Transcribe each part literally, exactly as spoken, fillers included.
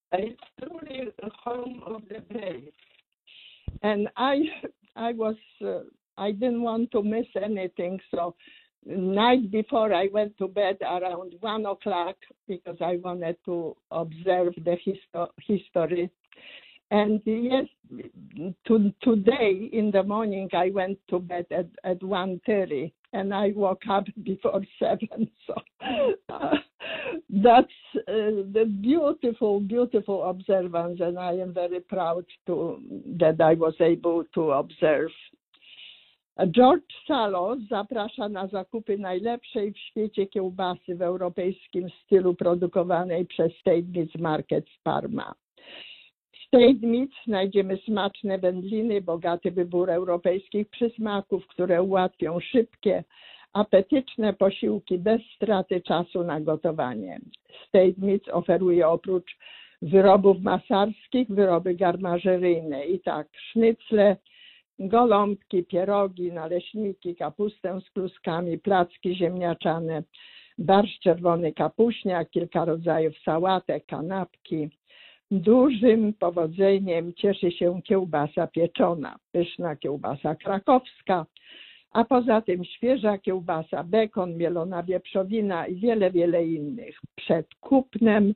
It's truly a home of the brave. And I, I was, uh, I didn't want to miss anything. So night before I went to bed around one o'clock because I wanted to observe the histo- history. And yes, to, today in the morning I went to bed at, at one thirty and I woke up before seven. So uh, that's uh, the beautiful, beautiful observance, and I am very proud to that I was able to observe. George Salo zaprasza na zakupy najlepszej w świecie kiełbasy w europejskim stylu produkowanej przez State Meats Market w Parma. State Meats znajdziemy smaczne wędliny, bogaty wybór europejskich przysmaków, które ułatwią szybkie, apetyczne posiłki bez straty czasu na gotowanie. State Meats oferuje oprócz wyrobów masarskich wyroby garmażeryjne i tak sznycle, goląbki, pierogi, naleśniki, kapustę z kluskami, placki ziemniaczane, barszcz czerwony kapuśniak, kilka rodzajów sałatek, kanapki. Dużym powodzeniem cieszy się kiełbasa pieczona, pyszna kiełbasa krakowska, a poza tym świeża kiełbasa, bekon, mielona wieprzowina i wiele, wiele innych. Przed kupnem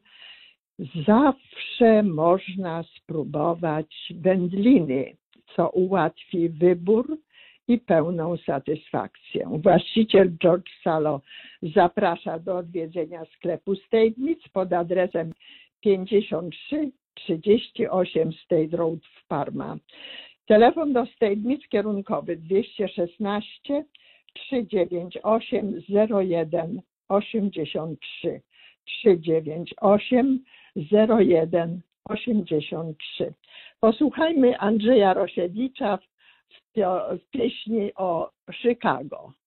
zawsze można spróbować wędliny, co ułatwi wybór i pełną satysfakcję. Właściciel George Salo zaprasza do odwiedzenia sklepu State Meats pod adresem pięćdziesiąt trzy trzydzieści osiem State Road w Parma. Telefon do State Meats kierunkowy dwieście szesnaście trzysta dziewięćdziesiąt osiem zero jeden osiemdziesiąt trzy trzysta dziewięćdziesiąt osiem zero jeden osiemdziesiąt trzy. Posłuchajmy Andrzeja Rosiewicza w, w pieśni o Chicago.